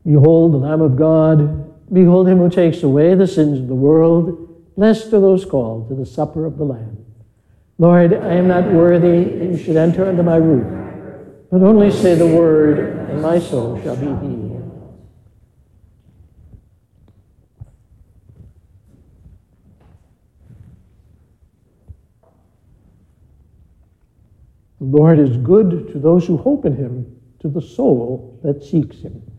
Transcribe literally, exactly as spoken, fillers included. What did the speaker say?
Behold the Lamb of God. Behold him who takes away the sins of the world. Blessed are those called to the supper of the Lamb. Lord, I am not worthy that you should enter under my roof, but only say the word, and my soul shall be healed. The Lord is good to those who hope in him, to the soul that seeks him.